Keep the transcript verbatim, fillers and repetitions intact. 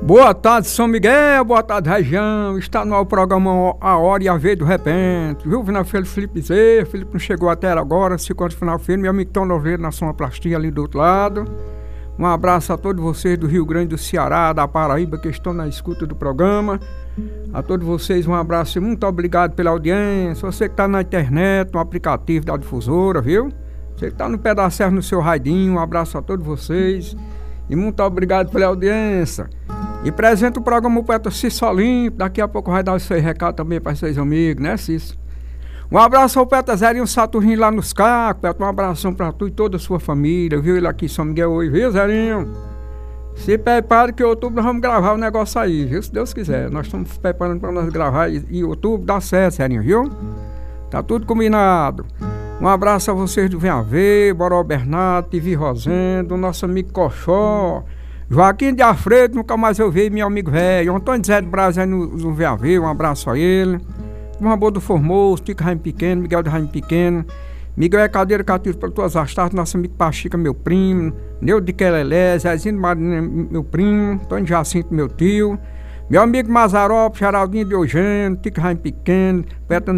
Boa tarde, São Miguel, boa tarde, região. Está no ar o programa A Hora e a Vez do Repente. Viu, final filho Felipe Zé, Felipe não chegou até agora, se conta final filho, meu amigo Tom Noveiro na sonoplastia ali do outro lado. Um abraço a todos vocês do Rio Grande do Ceará, da Paraíba, que estão na escuta do programa. A todos vocês um abraço e muito obrigado pela audiência. Você que está na internet, no aplicativo da difusora, viu? Você que está no pé da serra no seu raidinho, um abraço a todos vocês. E muito obrigado pela audiência. E presente o programa o poeta Cício Olimpo. Daqui a pouco vai dar o seu recado também para seus amigos, né, Cício? Um abraço ao poeta Zerinho Saturnino lá nos Cacos. Poeta, um abração para tu e toda a sua família. Viu ele aqui em São Miguel hoje, viu, Zerinho? Se prepare que em outubro nós vamos gravar o negócio aí, viu? Se Deus quiser. Nós estamos preparando para nós gravar e em outubro dá certo, Zerinho, viu? Tá tudo combinado. Um abraço a vocês do Venha Ver, Boró Bernardo, T V Rosendo, nosso amigo Coxó, Joaquim de Afredo, nunca mais eu vi, meu amigo velho, Antônio Zé de Brás aí no, no Venha Ver, um abraço a ele. Uma boa do Formoso, Tico Raim Pequeno, Miguel de Raim Pequeno, Miguel é Cadeira Catiro para tuas astartas, nosso amigo Pachica, meu primo, Neu de Quelelé, Zezinho de Marinha, meu primo, Antônio Jacinto, meu tio, meu amigo Mazarope, Geraldinho de Eugênio, Tico Raim Pequeno, Peta